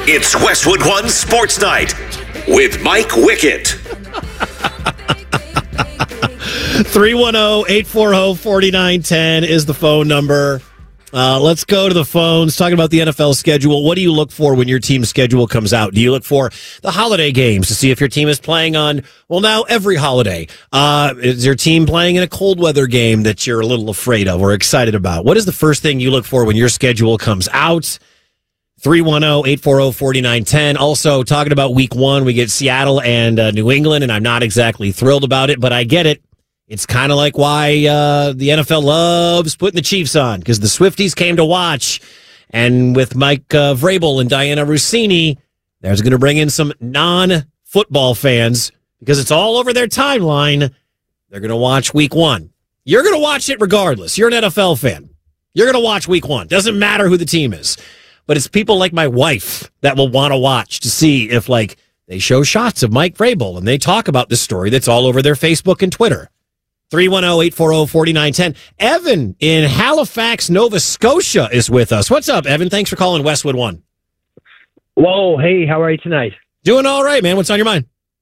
It's Westwood One Sports Night with Mike Wickett. 310-840-4910 is the phone number. Let's go to the phones. Talking about the NFL schedule. What do you look for when your team's schedule comes out? Do you look for the holiday games to see if your team is playing on, well, now every holiday? Is your team playing in a cold weather game that you're a little afraid of or excited about? What is the first thing you look for when your schedule comes out? 310-840-4910. Also, talking about week one, we get Seattle and New England, and I'm not exactly thrilled about it, but I get it. It's kind of like why the NFL loves putting the Chiefs on, because the Swifties came to watch. And with Mike Vrabel and Diana Rossini, there's going to bring in some non-football fans, because it's all over their timeline. They're going to watch week one. You're going to watch it regardless. You're an NFL fan. You're going to watch week one. Doesn't matter who the team is. But it's people like my wife that will want to watch to see if, like, they show shots of Mike Vrabel and they talk about this story that's all over their Facebook and Twitter. 310-840-4910. Evan in Halifax, Nova Scotia is with us. What's up, Evan? Thanks for calling Westwood One. Whoa, hey, how are you tonight? Doing all right, man. What's on your mind?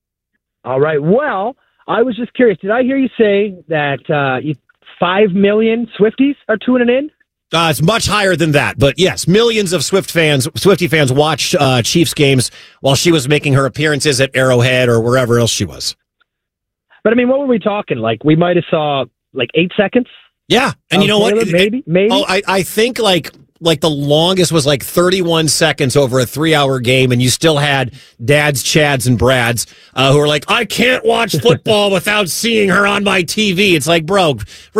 All right. Well, I was just curious. Did I hear you say that 5 million Swifties are tuning in? It's much higher than that, but yes, millions of Swiftie fans watched Chiefs games while she was making her appearances at Arrowhead or wherever else she was. But I mean, what were we talking? Like, we might have saw like 8 seconds. Yeah, and you know Taylor, what? Maybe. Oh, I think like the longest was like 31 seconds over a 3-hour game, and you still had dads, Chads, and Brads who were like, I can't watch football without seeing her on my TV. It's like, bro,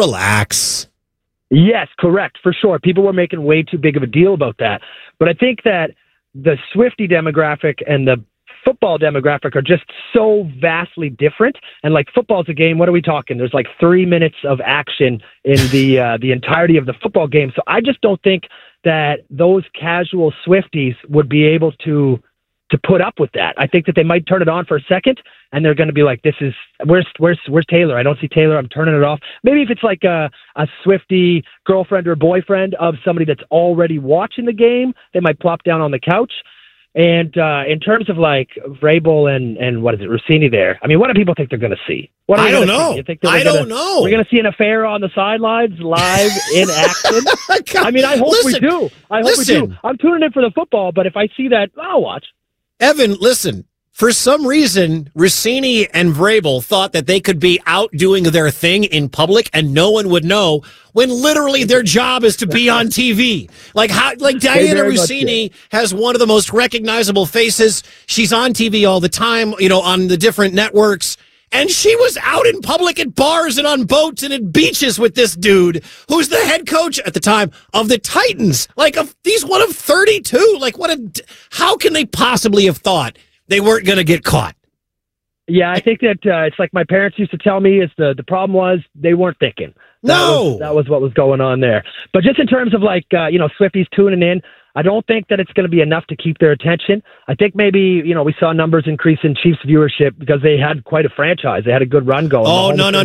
relax. Yes, correct, for sure. People were making way too big of a deal about that. But I think that the Swiftie demographic and the football demographic are just so vastly different. And like, football's a game, what are we talking? There's like 3 minutes of action in the entirety of the football game. So I just don't think that those casual Swifties would be able to put up with that. I think that they might turn it on for a second and they're going to be like, where's Taylor? I don't see Taylor. I'm turning it off. Maybe if it's like a Swiftie girlfriend or boyfriend of somebody that's already watching the game, they might plop down on the couch. And in terms of like Vrabel and what is it, Rossini there? I mean, what do people think they're going to see? I don't know. I don't know. We're going to see an affair on the sidelines live in action. I mean, I hope we do. I hope we do. I'm tuning in for the football, but if I see that, I'll watch. Evan, listen. For some reason, Rossini and Vrabel thought that they could be out doing their thing in public and no one would know, when literally their job is to be on TV. Like Diana Rossini has one of the most recognizable faces. She's on TV all the time, on the different networks. And she was out in public at bars and on boats and at beaches with this dude who's the head coach at the time of the Titans. Like, he's one of 32. Like, how can they possibly have thought they weren't going to get caught? Yeah, I think that it's like my parents used to tell me, is the problem was they weren't thinking. That was what was going on there. But just in terms of like, Swifties tuning in, I don't think that it's going to be enough to keep their attention. I think maybe, we saw numbers increase in Chiefs viewership because they had quite a franchise. They had a good run going. Oh, no.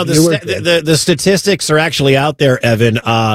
The statistics are actually out there, Evan.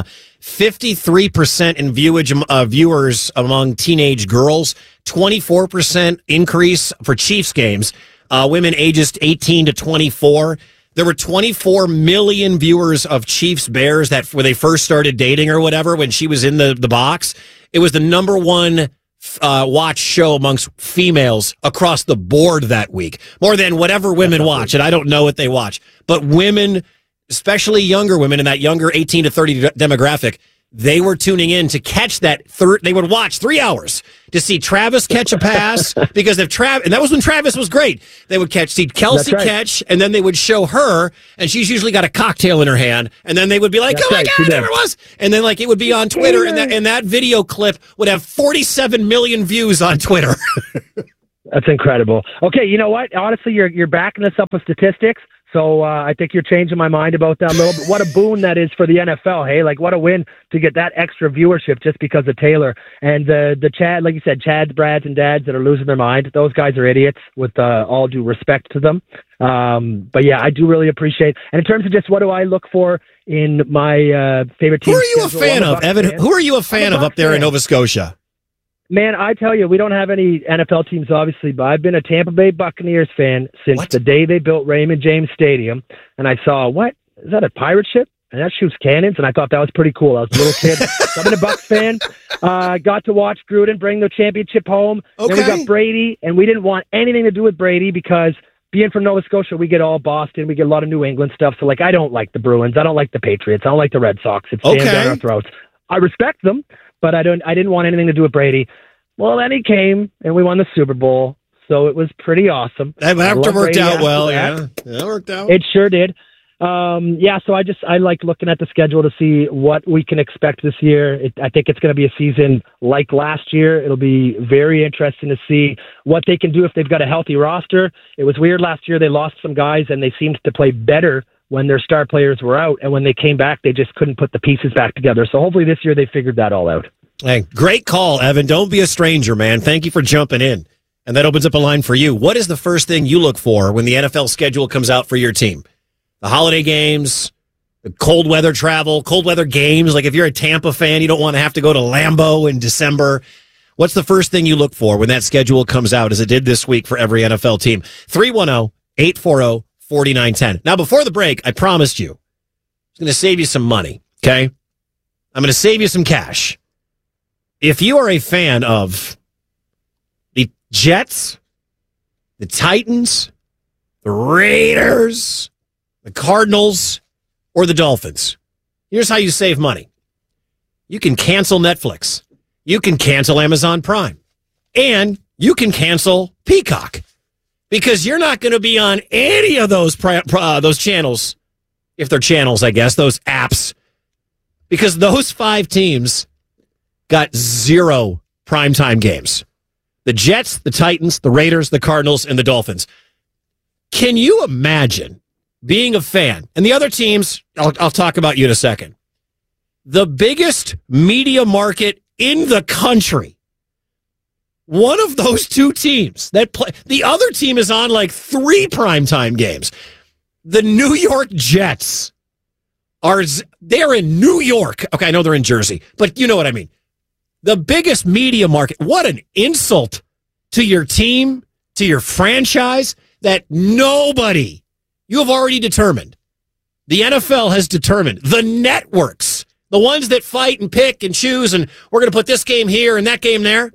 53% in viewers among teenage girls, 24% increase for Chiefs games. Women ages 18 to 24. There were 24 million viewers of Chiefs Bears when they first started dating or whatever, when she was in the box. It was the number one watch show amongst females across the board that week, more than whatever women watch. And I don't know what they watch, but women, especially younger women in that younger 18 to 30 demographic, they were tuning in to catch that. They would watch 3 hours to see Travis catch a pass, because and that was when Travis was great. They would see Kelsey catch, and then they would show her, and she's usually got a cocktail in her hand, and then they would be like, "Oh my God, there it was!" And then it would be on Twitter, and that video clip would have 47 million views on Twitter. That's incredible. Okay, you know what? Honestly, you're backing this up with statistics. So I think you're changing my mind about that a little bit. What a boon that is for the NFL, hey? Like, what a win to get that extra viewership just because of Taylor. And the Chad, like you said, Chads, Brads, and Dads that are losing their mind, those guys are idiots, with all due respect to them. But yeah, I do really appreciate. And in terms of just what do I look for in my favorite team? Who are you a fan of, Evan? Who are you a fan of up there in Nova Scotia? Man, I tell you, we don't have any NFL teams, obviously, but I've been a Tampa Bay Buccaneers fan since the day they built Raymond James Stadium. And I saw, what? Is that a pirate ship? And that shoots cannons, and I thought that was pretty cool. I was a little kid. So I've been a Bucs fan. Got to watch Gruden bring the championship home. Okay. Then we got Brady, and we didn't want anything to do with Brady because being from Nova Scotia, we get all Boston. We get a lot of New England stuff. So, I don't like the Bruins. I don't like the Patriots. I don't like the Red Sox. It's jammed down our throats. I respect them, but I didn't want anything to do with Brady. Well, then he came, and we won the Super Bowl. So it was pretty awesome. That worked out well, yeah. That worked out. It sure did. So I like looking at the schedule to see what we can expect this year. I think it's going to be a season like last year. It'll be very interesting to see what they can do if they've got a healthy roster. It was weird last year. They lost some guys and they seemed to play better when their star players were out. And when they came back, they just couldn't put the pieces back together. So hopefully this year they figured that all out. Hey, great call, Evan. Don't be a stranger, man. Thank you for jumping in. And that opens up a line for you. What is the first thing you look for when the NFL schedule comes out for your team? The holiday games, the cold weather travel, cold weather games. Like if you're a Tampa fan, you don't want to have to go to Lambeau in December. What's the first thing you look for when that schedule comes out, as it did this week for every NFL team? 310-840-4910. Now, before the break, I promised you I was going to save you some money, okay? I'm going to save you some cash. If you are a fan of the Jets, the Titans, the Raiders, the Cardinals, or the Dolphins, here's how you save money. You can cancel Netflix. You can cancel Amazon Prime. And you can cancel Peacock. Because you're not going to be on any of those channels, if they're channels, I guess, those apps. Because those 5 teams got 0 primetime games. The Jets, the Titans, the Raiders, the Cardinals, and the Dolphins. Can you imagine being a fan? And the other teams, I'll talk about you in a second. The biggest media market in the country. One of those 2 teams that play, the other team is on 3 primetime games. The New York Jets they're in New York. Okay, I know they're in Jersey, but you know what I mean. The biggest media market. What an insult to your team, to your franchise, that nobody. You have already determined. The NFL has determined. The networks, the ones that fight and pick and choose, and we're going to put this game here and that game there.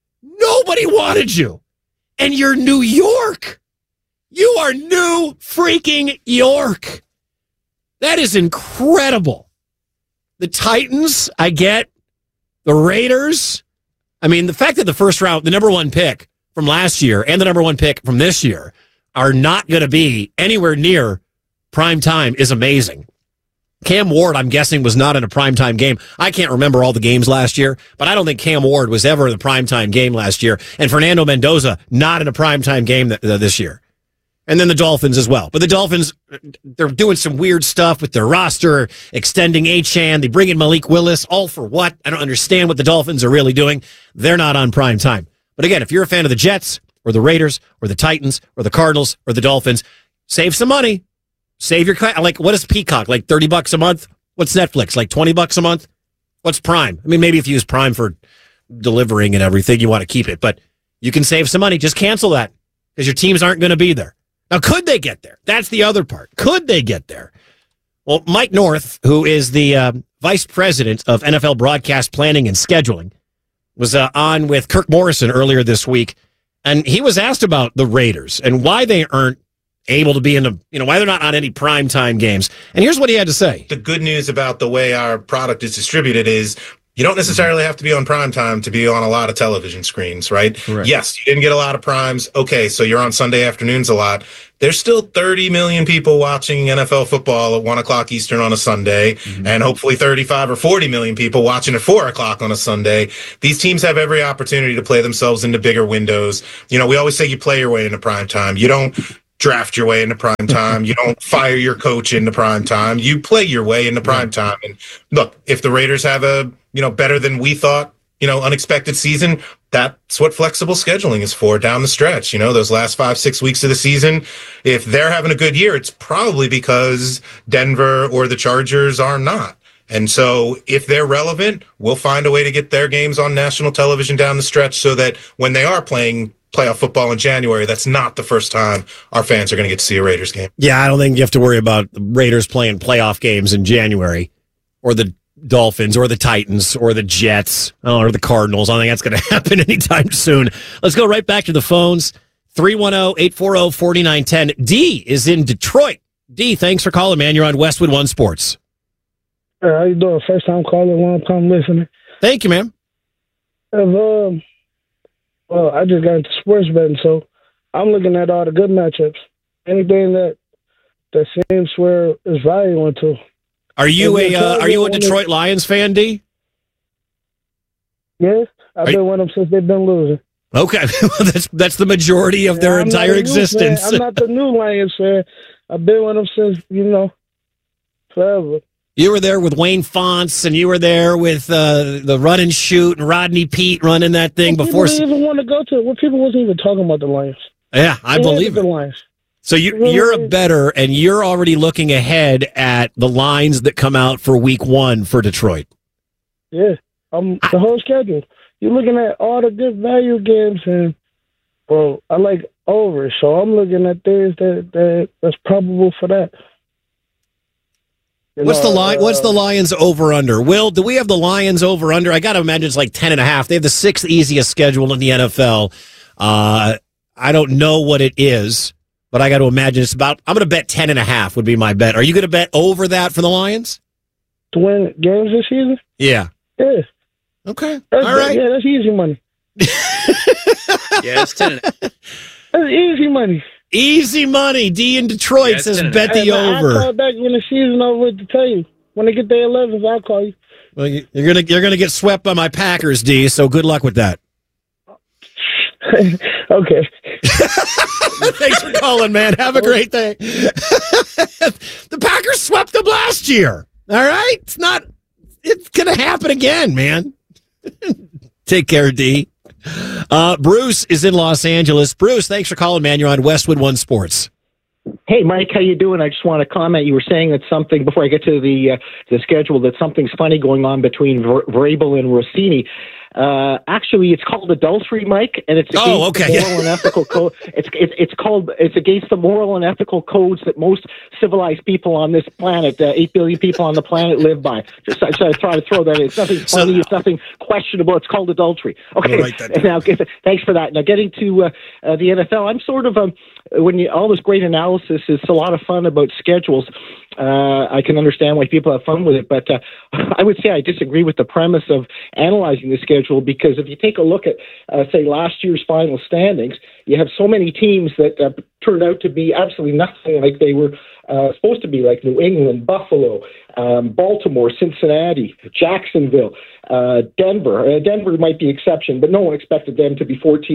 Nobody wanted you. And you're New York. You are New freaking York. That is incredible. The Titans, I get. The Raiders. I mean, the fact that the first round, the number 1 pick from last year and the number 1 pick from this year are not going to be anywhere near prime time is amazing. Cam Ward, I'm guessing, was not in a primetime game. I can't remember all the games last year, but I don't think Cam Ward was ever in a primetime game last year. And Fernando Mendoza, not in a primetime game this year. And then the Dolphins as well. But the Dolphins, they're doing some weird stuff with their roster, extending Achane. They bring in Malik Willis, all for what? I don't understand what the Dolphins are really doing. They're not on prime time. But again, if you're a fan of the Jets or the Raiders or the Titans or the Cardinals or the Dolphins, save some money. Save your, what is Peacock? $30 a month? What's Netflix? $20 a month? What's Prime? I mean, maybe if you use Prime for delivering and everything, you want to keep it, but you can save some money. Just cancel that because your teams aren't going to be there. Now, could they get there? That's the other part. Could they get there? Well, Mike North, who is the vice president of NFL broadcast planning and scheduling, was on with Kirk Morrison earlier this week, and he was asked about the Raiders and why they aren't able to be in why they're not on any primetime games. And here's what he had to say. The good news about the way our product is distributed is you don't necessarily have to be on primetime to be on a lot of television screens, right? Correct. Yes, you didn't get a lot of primes. Okay, so you're on Sunday afternoons a lot. There's still 30 million people watching NFL football at 1 o'clock Eastern on a Sunday, and hopefully 35 or 40 million people watching at 4 o'clock on a Sunday. These teams have every opportunity to play themselves into bigger windows. We always say you play your way into primetime. You don't draft your way into prime time. You don't fire your coach into prime time. You play your way into prime time. And look, if the Raiders have a, better than we thought, unexpected season, that's what flexible scheduling is for down the stretch. Those last 5-6 weeks of the season, if they're having a good year, it's probably because Denver or the Chargers are not. And so if they're relevant, we'll find a way to get their games on national television down the stretch so that when they are playing playoff football in January, that's not the first time our fans are going to get to see a Raiders game. Yeah, I don't think you have to worry about the Raiders playing playoff games in January, or the Dolphins or the Titans or the Jets or the Cardinals. I don't think that's going to happen anytime soon. Let's go right back to the phones. 310-840-4910. D is in Detroit. D, thanks for calling, man. You're on Westwood One Sports. How you doing? First time caller, long time listener. Thank you, man. Well, I just got into sports betting, so I'm looking at all the good matchups. Anything that seems where there's value into. Are you a Detroit Lions fan, D? Yeah, I've been with them since they've been losing. Okay, that's the majority of their entire existence. I'm not the new Lions fan. I've been with them since, forever. You were there with Wayne Fonts, and you were there with the run and shoot and Rodney Peete running that thing before. People didn't even want to go to it. When people wasn't even talking about the Lions. Yeah, I believe it. The Lions. So you're a bettor, and you're already looking ahead at the lines that come out for Week 1 for Detroit. Yeah, the whole schedule. You're looking at all the good value games, and I like over. So I'm looking at things that's probable for that. What's the Lions over under? Will, do we have the Lions over under? I got to imagine it's like 10.5. They have the 6th easiest schedule in the NFL. I don't know what it is, but I got to imagine it's about. I'm going to bet 10.5 would be my bet. Are you going to bet over that for the Lions to win games this season? Yeah. Yeah. Okay. All right. Yeah, that's easy money. Yeah, it's 10. That's easy money. Easy money. D in Detroit says bet the over. I'll call back when the season over to tell you. When they get their 11th, I'll call you. Well, you're gonna get swept by my Packers, D. So good luck with that. Okay. Thanks for calling, man. Have a great day. The Packers swept them last year. All right, it's gonna happen again, man. Take care, D. Bruce is in Los Angeles. Bruce, thanks for calling, man. You're on Westwood One Sports. Hey, Mike, how you doing? I just want to comment. You were saying that something, before I get to the schedule, that something's funny going on between Vrabel and Rossini. Actually, it's called adultery, Mike, and it's against the moral and ethical code. It's against the moral and ethical codes that most civilized people on this planet, 8 billion people on the planet, live by. Just I try to throw that in. It's nothing funny. It's nothing questionable. It's called adultery. Okay. Now, thanks for that. Now, getting to the NFL, I'm sort of all this great analysis is a lot of fun about schedules. I can understand why people have fun with it, but I would say I disagree with the premise of analyzing the schedule, because if you take a look at, say, last year's final standings, you have so many teams that turned out to be absolutely nothing like they were supposed to be, like New England, Buffalo, Baltimore, Cincinnati, Jacksonville, Denver. Denver might be exception, but no one expected them to be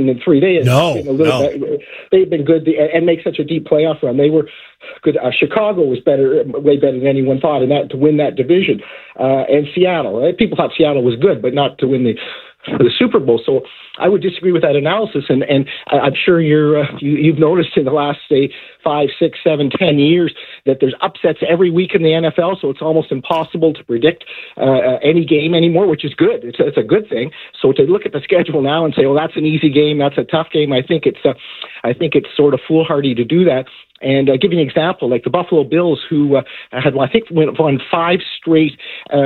14-3. They've been good and make such a deep playoff run. They were good. Chicago was way better than anyone thought, and that to win that division. And Seattle. People thought Seattle was good, but not to win the Super Bowl. So I would disagree with that analysis, and I'm sure you've noticed in the last, say, 5, 6, 7, 10 years that there's upsets every week in the NFL, so it's almost impossible to predict any game anymore, which is good. It's a good thing. So to look at the schedule now and say, well, that's an easy game, that's a tough game, I think it's sort of foolhardy to do that. And give you an example, like the Buffalo Bills, who won 5 straight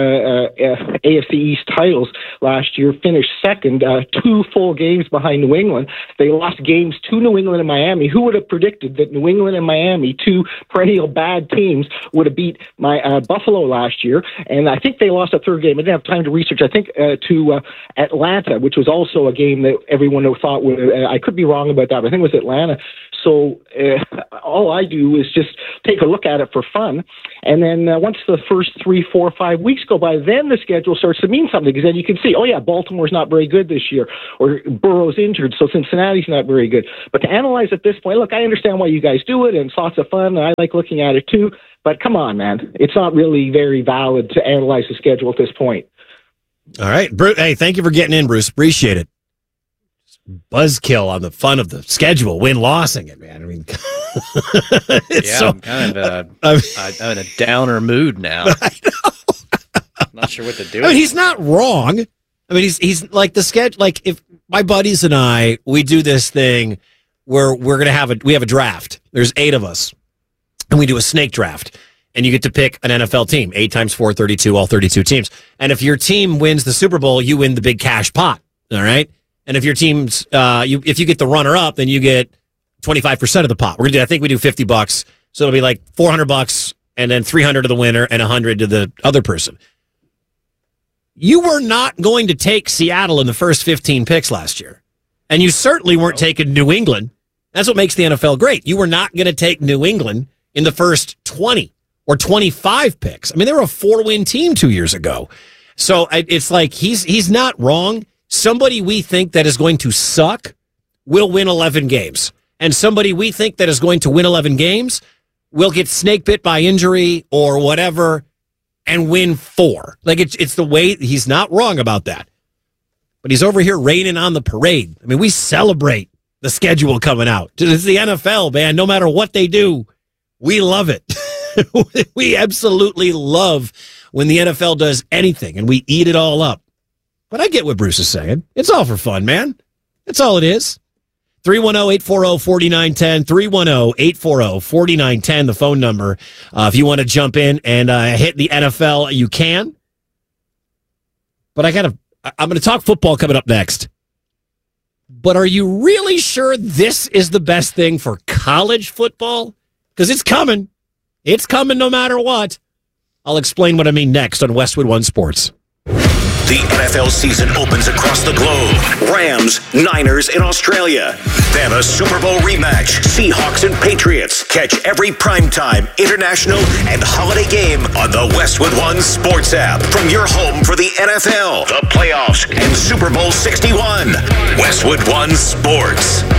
AFC East titles last year, finished second, 2 full games behind New England. They lost games to New England and Miami. Who would have predicted that New England and Miami, 2 perennial bad teams, would have beat Buffalo last year? And I think they lost a third game. I didn't have time to research. I think to Atlanta, which was also a game that everyone thought would. I could be wrong about that, but I think it was Atlanta. So all I do is just take a look at it for fun. And then once the first 3, 4, 5 weeks go by, then the schedule starts to mean something, because then you can see, oh, yeah, Baltimore's not very good this year, or Burrow's injured, so Cincinnati's not very good. But to analyze at this point, look, I understand why you guys do it, and it's lots of fun, and I like looking at it too. But come on, man. It's not really very valid to analyze the schedule at this point. All right. Bruce, hey, thank you for getting in, Bruce. Appreciate it. Buzzkill on the fun of the schedule, win-lossing it, man. I mean, I'm kind of I'm in a downer mood now. I know. Not sure what to do. I mean, he's not wrong. I mean, he's like the sketch. Like if my buddies and I, we do this thing where we have a draft. There's 8 of us, and we do a snake draft, and you get to pick an NFL team. 8 times 4, 32, all 32 teams. And if your team wins the Super Bowl, you win the big cash pot. All right. And if your team's, if you get the runner up, then you get 25% of the pot. We're gonna do. I think we do $50, so it'll be like $400, and then $300 to the winner and $100 to the other person. You were not going to take Seattle in the first 15 picks last year, and you certainly weren't taking New England. That's what makes the NFL great. You were not going to take New England in the first 20 or 25 picks. I mean, they were a 4-win team 2 years ago. So it's like he's not wrong. Somebody we think that is going to suck will win 11 games. And somebody we think that is going to win 11 games will get snake bit by injury or whatever and win 4. Like it's the way. He's not wrong about that. But he's over here raining on the parade. I mean, we celebrate the schedule coming out. It's the NFL, man. No matter what they do, we love it. We absolutely love when the NFL does anything, and we eat it all up. But I get what Bruce is saying. It's all for fun, man. That's all it is. 310-840-4910, 310-840-4910, the phone number. If you want to jump in and hit the NFL, you can. But I'm going to talk football coming up next. But are you really sure this is the best thing for college football? Because it's coming. It's coming no matter what. I'll explain what I mean next on Westwood One Sports. The NFL season opens across the globe. Rams, Niners in Australia. Then a Super Bowl rematch. Seahawks and Patriots. Catch every primetime, international, and holiday game on the Westwood One Sports app. From your home for the NFL, the playoffs, and Super Bowl 61. Westwood One Sports.